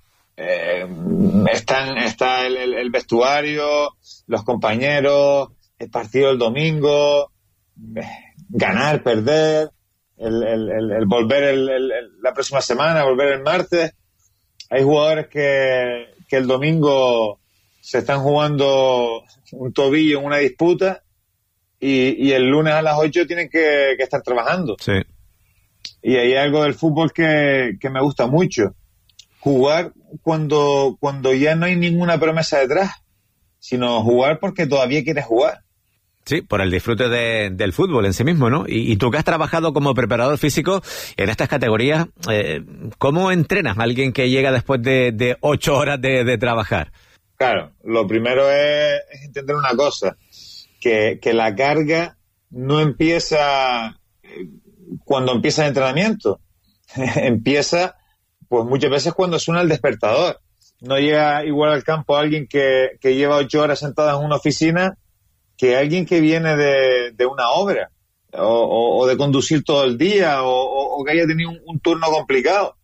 está el vestuario, los compañeros, el partido el domingo, ganar, perder, el volver la próxima semana, volver el martes. Hay jugadores que el domingo se están jugando un tobillo en una disputa y el lunes a las 8 tienen que estar trabajando. Sí. Y hay algo del fútbol que me gusta mucho. Jugar cuando ya no hay ninguna promesa detrás, sino jugar porque todavía quieres jugar. Sí, por el disfrute del fútbol en sí mismo, ¿no? Y tú que has trabajado como preparador físico en estas categorías, ¿cómo entrenas a alguien que llega después de 8 horas de trabajar? Claro, lo primero es entender una cosa, que la carga no empieza cuando empieza el entrenamiento, empieza pues muchas veces cuando suena el despertador. No llega igual al campo alguien que lleva 8 horas sentado en una oficina que alguien que viene de una obra o de conducir todo el día o que haya tenido un turno complicado.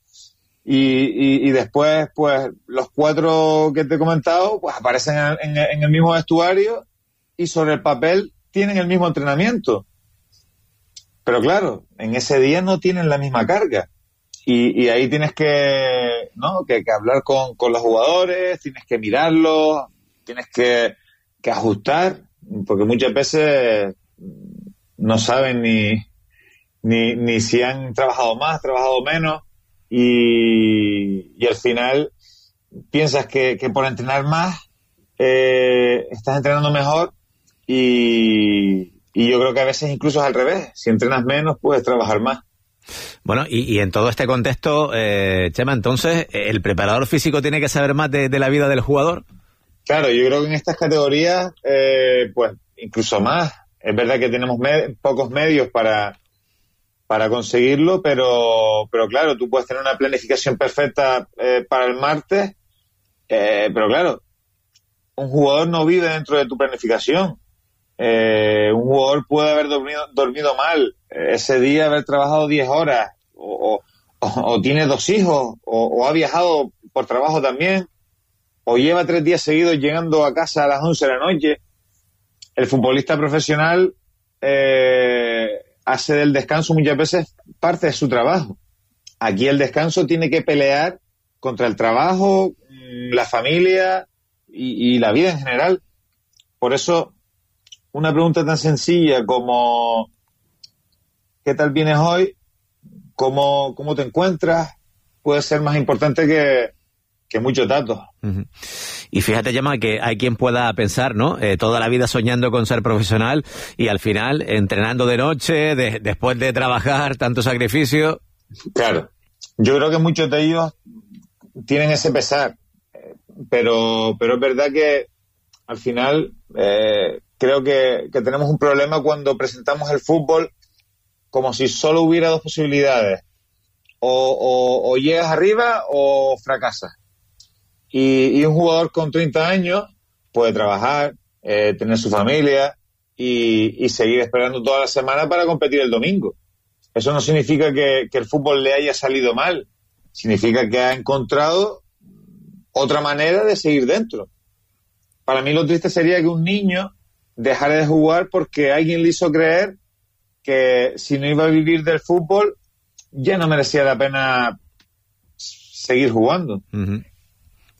Y después, pues, los 4 que te he comentado, pues aparecen en el mismo vestuario y sobre el papel tienen el mismo entrenamiento. Pero claro, en ese día no tienen la misma carga. Y ahí tienes que hablar con los jugadores, tienes que mirarlos, tienes que ajustar, porque muchas veces no saben ni si han trabajado más, trabajado menos. Y al final piensas que por entrenar más estás entrenando mejor y yo creo que a veces incluso es al revés. Si entrenas menos puedes trabajar más. Bueno, y en todo este contexto, Chema, entonces, ¿el preparador físico tiene que saber más de la vida del jugador? Claro, yo creo que en estas categorías, pues incluso más. Es verdad que tenemos pocos medios para conseguirlo, pero claro, tú puedes tener una planificación perfecta para el martes, pero claro, un jugador no vive dentro de tu planificación. Un jugador puede haber dormido mal ese día, haber trabajado 10 horas, o tiene 2 hijos, o ha viajado por trabajo también, o lleva 3 días seguidos llegando a casa a las 11 de la noche. El futbolista profesional hace del descanso muchas veces parte de su trabajo. Aquí el descanso tiene que pelear contra el trabajo, la familia y la vida en general. Por eso, una pregunta tan sencilla como ¿qué tal vienes hoy? ¿Cómo te encuentras? Puede ser más importante que muchos datos. Uh-huh. Y fíjate, Gemma, que hay quien pueda pensar, ¿no? Toda la vida soñando con ser profesional y al final entrenando de noche, después de trabajar, tanto sacrificio. Claro. Yo creo que muchos de ellos tienen ese pesar, pero es verdad que al final creo que tenemos un problema cuando presentamos el fútbol como si solo hubiera 2 posibilidades. O llegas arriba o fracasas. Y un jugador con 30 años puede trabajar, tener su familia y seguir esperando toda la semana para competir el domingo. Eso no significa que el fútbol le haya salido mal. Significa que ha encontrado otra manera de seguir dentro. Para mí lo triste sería que un niño dejara de jugar porque alguien le hizo creer que si no iba a vivir del fútbol ya no merecía la pena seguir jugando. Uh-huh.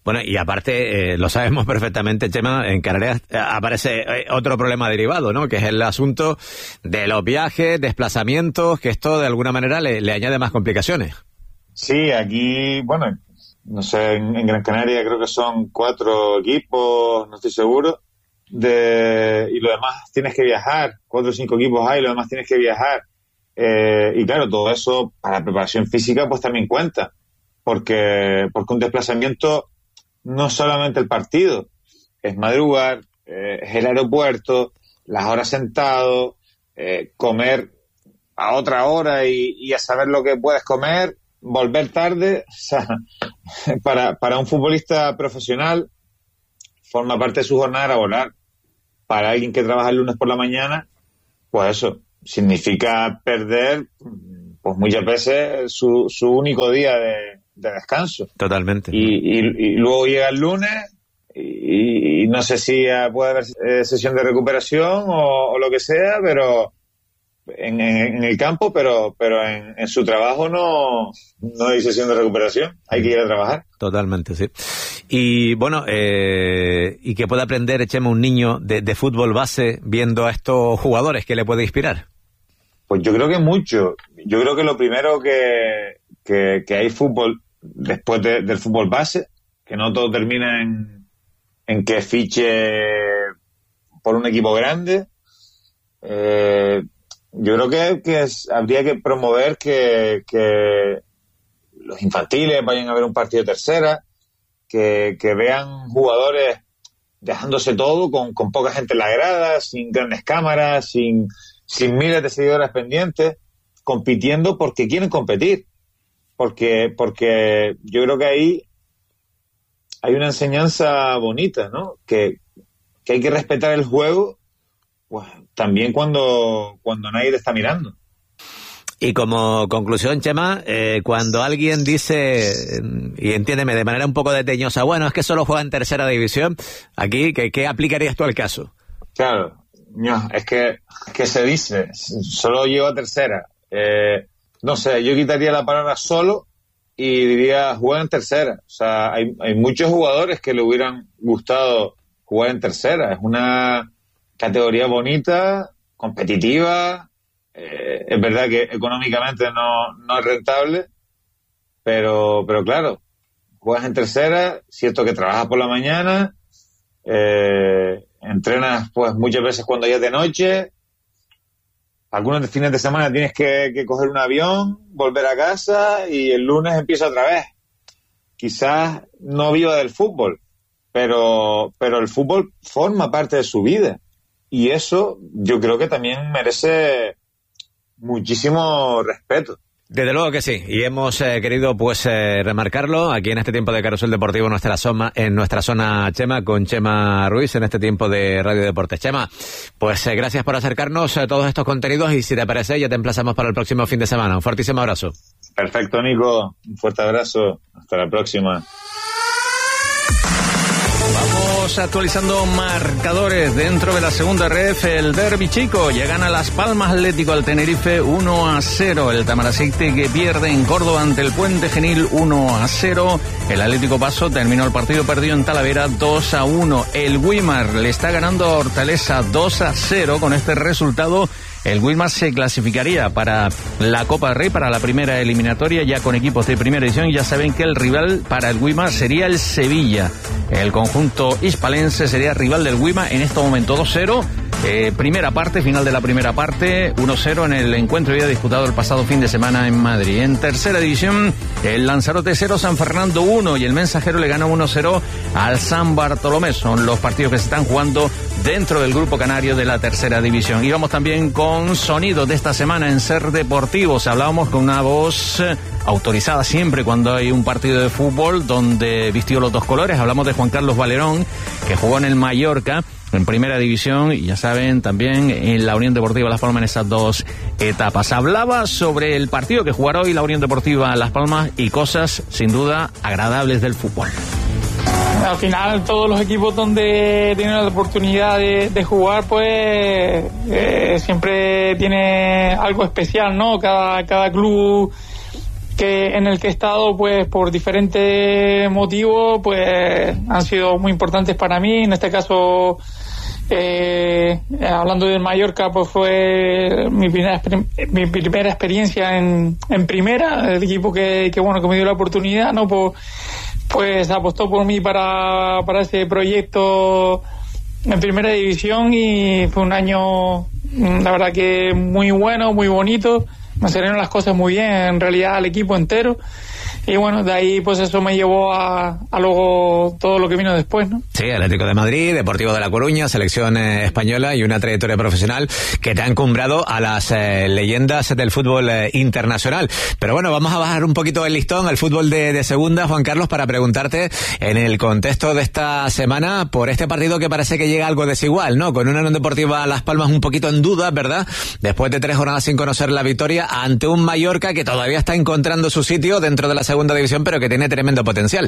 Bueno, y aparte, lo sabemos perfectamente, Chema, en Canarias aparece otro problema derivado, ¿no? Que es el asunto de los viajes, desplazamientos, que esto de alguna manera le añade más complicaciones. Sí, aquí, bueno, no sé, en Gran Canaria creo que son 4 equipos, no estoy seguro, y lo demás tienes que viajar, 4 o 5 equipos hay, lo demás tienes que viajar. Y claro, todo eso para la preparación física pues también cuenta, porque un desplazamiento no es solamente el partido, es madrugar, es el aeropuerto, las horas sentado, comer a otra hora y a saber lo que puedes comer, volver tarde. O sea, para un futbolista profesional forma parte de su jornada laboral. Para alguien que trabaja el lunes por la mañana, pues eso significa perder pues muchas veces su único día de descanso. Totalmente. Y luego llega el lunes y no sé si puede haber sesión de recuperación o lo que sea, pero en el campo, pero en su trabajo no hay sesión de recuperación, hay que ir a trabajar. Totalmente, sí. Y bueno, ¿y qué puede aprender, Chema, un niño de fútbol base viendo a estos jugadores? ¿Qué le puede inspirar? Pues yo creo que mucho. Yo creo que lo primero que hay fútbol después del fútbol base, que no todo termina en que fiche por un equipo grande. Yo creo que habría que promover que los infantiles vayan a ver un partido de tercera, que vean jugadores dejándose todo con poca gente en la grada, sin grandes cámaras, sin miles de seguidores pendientes, compitiendo porque quieren competir. Porque yo creo que ahí hay una enseñanza bonita, ¿no? Que hay que respetar el juego, pues también cuando nadie te está mirando. Y como conclusión, Chema, cuando alguien dice, y entiéndeme de manera un poco desdeñosa, bueno, es que solo juega en tercera división, aquí, ¿qué aplicarías tú al caso? Claro, no, es que se dice, solo llego a tercera. No sé, yo quitaría la palabra solo y diría juega en tercera. O sea, hay muchos jugadores que le hubieran gustado jugar en tercera. Es una categoría bonita, competitiva. Es verdad que económicamente no es rentable, pero claro, juegas en tercera, cierto que trabajas por la mañana, entrenas pues muchas veces cuando ya es de noche, algunos fines de semana tienes que coger un avión, volver a casa y el lunes empieza otra vez. Quizás no viva del fútbol, pero el fútbol forma parte de su vida y eso yo creo que también merece muchísimo respeto. Desde luego que sí, y hemos querido pues remarcarlo aquí en este tiempo de Carrusel Deportivo en nuestra zona Chema, con Chema Ruiz en este tiempo de Radio Deportes. Chema, pues gracias por acercarnos a todos estos contenidos y si te parece ya te emplazamos para el próximo fin de semana. Un fuertísimo abrazo. Perfecto, Nico, un fuerte abrazo, hasta la próxima. Vamos actualizando marcadores dentro de la segunda ref. El derbi chico ya gana Las Palmas Atlético al Tenerife 1-0. El Tamaraceite que pierde en Córdoba ante el Puente Genil 1-0. El Atlético Paso terminó el partido perdido en Talavera 2-1. El Güímar le está ganando a Hortaleza 2-0. Con este resultado el Güímar se clasificaría para la Copa del Rey, para la primera eliminatoria, ya con equipos de primera división. Ya saben que el rival para el Güímar sería el Sevilla. El conjunto hispalense sería rival del Güímar en este momento 2-0. Primera parte, final de la primera parte, 1-0 en el encuentro ya disputado el pasado fin de semana en Madrid. En tercera división, el Lanzarote 0, San Fernando 1 y el Mensajero le gana 1-0 al San Bartolomé. Son los partidos que se están jugando dentro del grupo canario de la tercera división. Y vamos también con sonidos de esta semana en Ser Deportivos. Hablábamos con una voz autorizada siempre cuando hay un partido de fútbol donde vistió los dos colores. Hablamos de Juan Carlos Valerón, que jugó en el Mallorca en primera división y ya saben también en la Unión Deportiva Las Palmas en esas dos etapas. Hablaba sobre el partido que jugará hoy la Unión Deportiva Las Palmas y cosas sin duda agradables del fútbol. Al final todos los equipos donde tienen la oportunidad de jugar pues siempre tiene algo especial, ¿no? Cada club en el que he estado, pues por diferentes motivos, pues han sido muy importantes para mí. En este caso, hablando del Mallorca, pues fue mi primera experiencia en primera, el equipo que me dio la oportunidad, ¿no? Pues apostó por mí para ese proyecto en primera división, y fue un año, la verdad que muy bueno, muy bonito. Me salieron las cosas muy bien, en realidad, al equipo entero. Y bueno, de ahí pues eso me llevó a luego todo lo que vino después, ¿no? Sí, Atlético de Madrid, Deportivo de La Coruña, selección española, y una trayectoria profesional que te ha encumbrado a las leyendas del fútbol internacional. Pero bueno, vamos a bajar un poquito el listón al fútbol de segunda, Juan Carlos, para preguntarte, en el contexto de esta semana, por este partido que parece que llega algo desigual, ¿no? Con una Unión Deportiva Las Palmas un poquito en duda, ¿verdad? Después de 3 jornadas sin conocer la victoria, ante un Mallorca que todavía está encontrando su sitio dentro de la segunda división, pero que tiene tremendo potencial.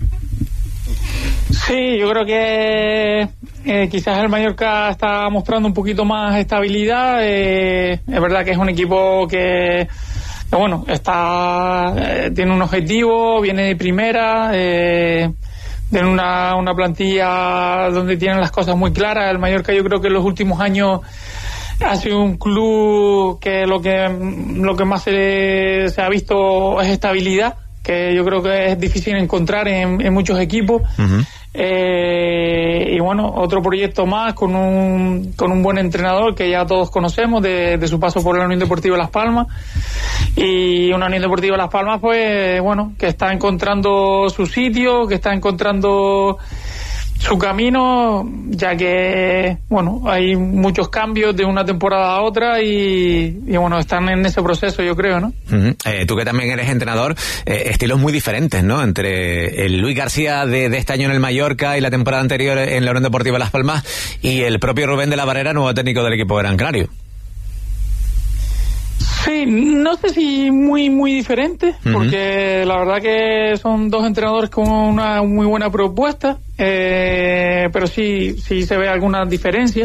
Sí, yo creo que quizás el Mallorca está mostrando un poquito más estabilidad. Es verdad que es un equipo que bueno, tiene un objetivo, viene de primera, tiene una plantilla donde tienen las cosas muy claras. El Mallorca, yo creo que en los últimos años ha sido un club que lo que más se ha visto es estabilidad, que yo creo que es difícil encontrar en muchos equipos. Uh-huh. Y bueno, otro proyecto más con un buen entrenador que ya todos conocemos de su paso por la Unión Deportiva Las Palmas, y una Unión Deportiva Las Palmas, pues bueno, que está encontrando su sitio, que está encontrando su camino, ya que bueno, hay muchos cambios de una temporada a otra, y bueno, están en ese proceso, yo creo, ¿no? Uh-huh. Tú que también eres entrenador, estilos muy diferentes, ¿no? Entre el Luis García de este año en el Mallorca y la temporada anterior en la Unión Deportiva Las Palmas, y el propio Rubén de la Barrera, nuevo técnico del equipo de Gran Canario. Sí, no sé si muy diferente, uh-huh, porque la verdad que son dos entrenadores con una muy buena propuesta, pero sí se ve alguna diferencia.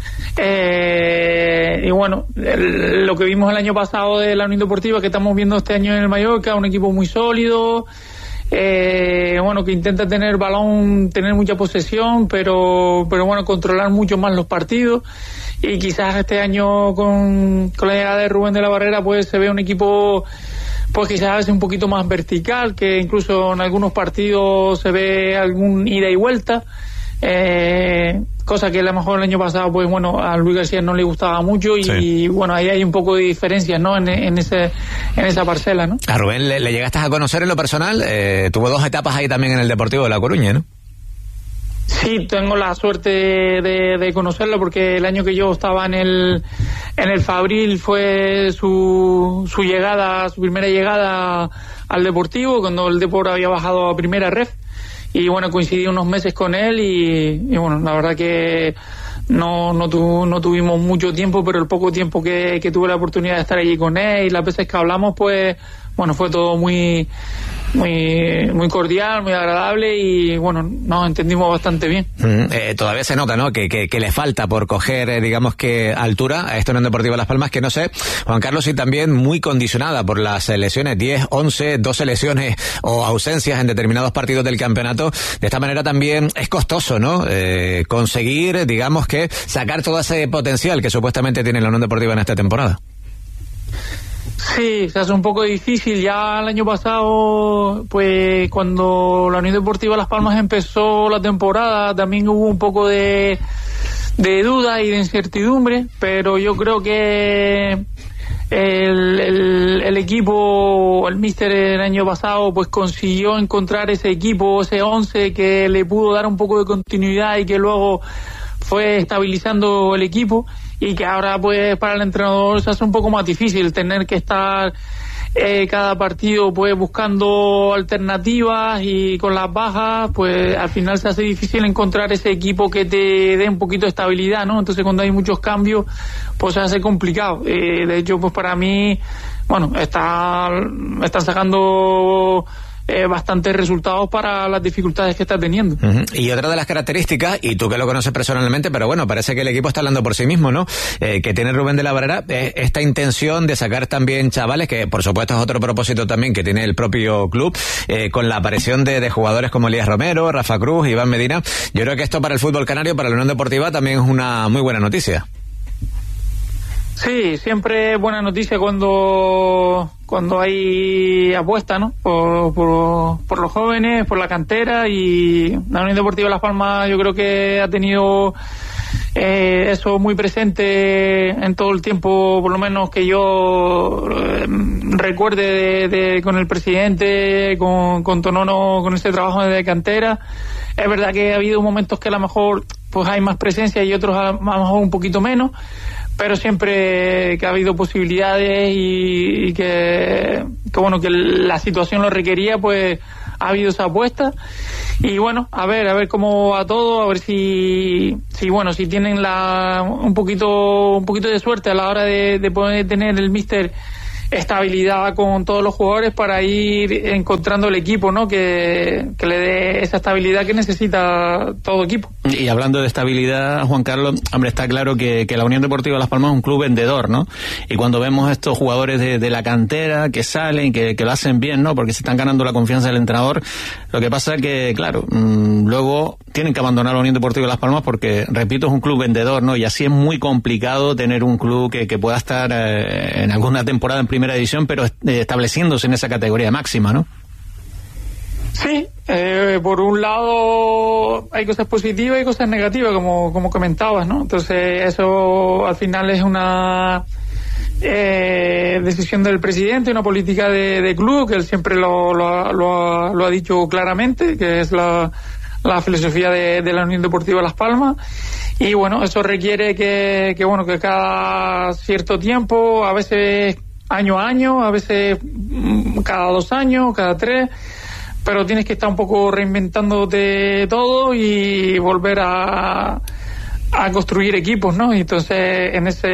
Y bueno, lo que vimos el año pasado de la Unión Deportiva, que estamos viendo este año en el Mallorca, un equipo muy sólido, bueno, que intenta tener balón, tener mucha posesión, pero bueno, controlar mucho más los partidos. Y quizás este año con la llegada de Rubén de la Barrera, pues se ve un equipo pues quizás un poquito más vertical, que incluso en algunos partidos se ve algún ida y vuelta, cosa que a lo mejor el año pasado, pues bueno, a Luis García no le gustaba mucho, y sí, bueno, ahí hay un poco de diferencias, ¿no? En esa parcela, ¿no? A Rubén le llegaste a conocer en lo personal, tuvo 2 etapas ahí también en el Deportivo de La Coruña, ¿no? Sí, tengo la suerte de conocerlo, porque el año que yo estaba en el Fabril fue su primera llegada al Deportivo, cuando el Deportivo había bajado a primera ref, y bueno, coincidí unos meses con él, y bueno, la verdad que no tuvimos mucho tiempo, pero el poco tiempo que tuve la oportunidad de estar allí con él y las veces que hablamos, pues bueno, fue todo muy cordial, muy agradable, y bueno, nos entendimos bastante bien. Todavía se nota, ¿no? Que le falta por coger, digamos que altura a esta Unión Deportiva Las Palmas, que no sé, Juan Carlos, y también muy condicionada por las lesiones, 10, 11, 12 lesiones o ausencias en determinados partidos del campeonato. De esta manera también es costoso, ¿no? Conseguir, digamos que sacar todo ese potencial que supuestamente tiene la Unión Deportiva en esta temporada. Sí, se hace un poco difícil. Ya el año pasado, pues cuando la Unión Deportiva Las Palmas empezó la temporada, también hubo un poco de duda y de incertidumbre, pero yo creo que el equipo, el míster el año pasado, pues consiguió encontrar ese equipo, ese 11 que le pudo dar un poco de continuidad y que luego fue estabilizando el equipo, y que ahora pues para el entrenador se hace un poco más difícil tener que estar cada partido pues buscando alternativas, y con las bajas pues al final se hace difícil encontrar ese equipo que te dé un poquito de estabilidad, ¿no? Entonces cuando hay muchos cambios pues se hace complicado. De hecho, pues para mí, bueno, están sacando bastantes resultados para las dificultades que está teniendo. Y otra de las características, y tú que lo conoces personalmente, pero bueno, parece que el equipo está hablando por sí mismo, ¿no? Que tiene Rubén de la Barrera, esta intención de sacar también chavales, que por supuesto es otro propósito también que tiene el propio club, con la aparición de jugadores como Elías Romero, Rafa Cruz, Iván Medina. Yo creo que esto para el fútbol canario, para la Unión Deportiva, también es una muy buena noticia. Sí, siempre es buena noticia cuando hay apuesta, ¿no? Por los jóvenes, por la cantera, y la Unión Deportiva Las Palmas yo creo que ha tenido eso muy presente en todo el tiempo, por lo menos que yo recuerde con el presidente, con Tonono, con ese trabajo de cantera. Es verdad que ha habido momentos que a lo mejor pues hay más presencia y otros a lo mejor un poquito menos, pero siempre que ha habido posibilidades y que bueno, que la situación lo requería, pues ha habido esa apuesta. Y bueno, a ver cómo va todo, a ver si tienen un poquito de suerte a la hora de poder tener el míster estabilidad con todos los jugadores para ir encontrando el equipo, ¿no? Que le dé esa estabilidad que necesita todo equipo. Y hablando de estabilidad, Juan Carlos, hombre, está claro que la Unión Deportiva Las Palmas es un club vendedor, ¿no? Y cuando vemos estos jugadores de la cantera que salen, que lo hacen bien, ¿no? Porque se están ganando la confianza del entrenador, lo que pasa es que, claro, luego tienen que abandonar la Unión Deportiva Las Palmas porque, repito, es un club vendedor, ¿no? Y así es muy complicado tener un club que pueda estar en alguna temporada en primera división, pero estableciéndose en esa categoría máxima, ¿no? Sí, por un lado hay cosas positivas y cosas negativas, como comentabas, ¿no? Entonces eso al final es una decisión del presidente, una política de club, que él siempre lo ha dicho claramente, que es la filosofía de la Unión Deportiva Las Palmas. Y bueno, eso requiere que cada cierto tiempo, a veces año a año, a veces cada 2 años, cada 3, pero tienes que estar un poco reinventándote todo y volver a construir equipos, ¿no? Y entonces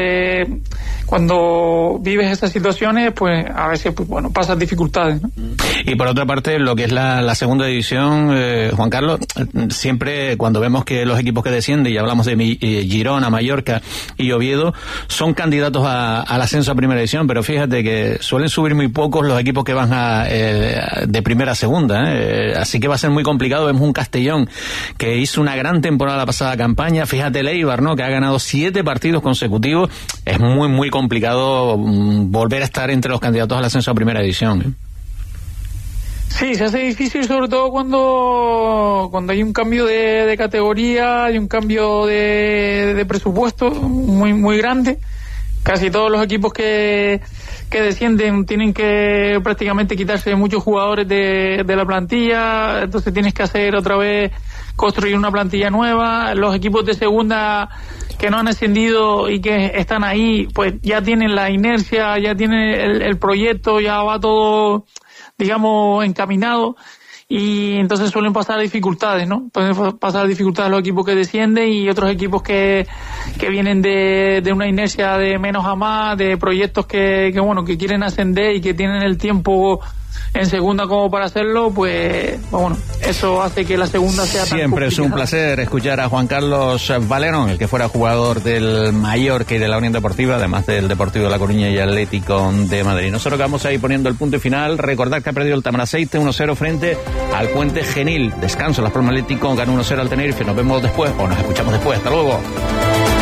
cuando vives esas situaciones, pues a veces pasas dificultades, ¿no? Y por otra parte, lo que es la segunda división, Juan Carlos, siempre cuando vemos que los equipos que descienden, y hablamos de Girona, Mallorca y Oviedo, son candidatos al ascenso a primera división, pero fíjate que suelen subir muy pocos los equipos que van de primera a segunda, así que va a ser muy complicado. Vemos un Castellón que hizo una gran temporada la pasada campaña, fíjate el Eibar, ¿no? Que ha ganado 7 partidos consecutivos. Es muy, muy complicado volver a estar entre los candidatos al ascenso a primera división, Sí, se hace difícil, sobre todo cuando hay un cambio de categoría, hay un cambio de presupuesto muy, muy grande. Casi todos los equipos que descienden tienen que prácticamente quitarse muchos jugadores de la plantilla, entonces tienes que hacer otra vez, construir una plantilla nueva. Los equipos de segunda que no han ascendido y que están ahí, pues ya tienen la inercia, ya tienen el proyecto, ya va todo, digamos, encaminado, y entonces suelen pasar dificultades, ¿no? Pueden pasar dificultades los equipos que descienden y otros equipos que vienen de una inercia de menos a más, de proyectos que quieren ascender y que tienen el tiempo en segunda como para hacerlo, pues bueno, eso hace que la segunda sea tan siempre complicada. Es un placer escuchar a Juan Carlos Valerón, el que fuera jugador del Mallorca y de la Unión Deportiva, además del Deportivo de La Coruña y Atlético de Madrid. Nosotros que vamos a ir poniendo el punto final. Recordad que ha perdido el Tamaraceite 1-0 frente al Puente Genil. Descanso, Las Palmas Atlético ganó 1-0 al Tenerife. Nos vemos después, o nos escuchamos después. Hasta luego.